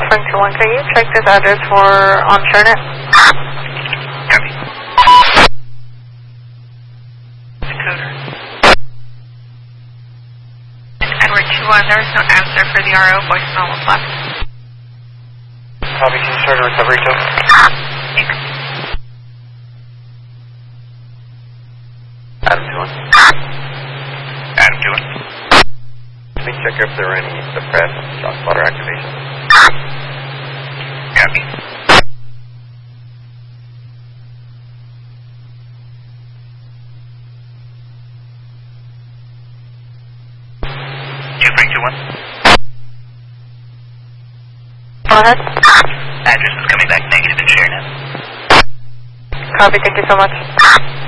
Spring 21, can you check this address for on ShareNet? Copy. Decoder. Edward 2-1, there is no answer for the RO. Voicemail was left. Copy, can you start a recovery tow? Thanks. Adam 2-1. Adam 2-1. Let me check if there are any suppressed shock spotter activations. Copy. Spring 2-1. Go ahead. Address is coming back negative in ShareNet. Copy, thank you so much.